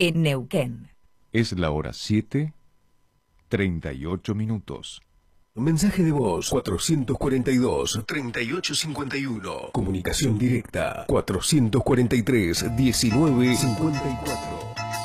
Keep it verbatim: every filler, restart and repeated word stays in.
en Neuquén. Es la hora siete, treinta y ocho minutos. Mensaje de voz cuatrocientos cuarenta y dos, treinta y ocho cincuenta y uno. Comunicación directa cuatrocientos cuarenta y tres, diecinueve cincuenta y cuatro.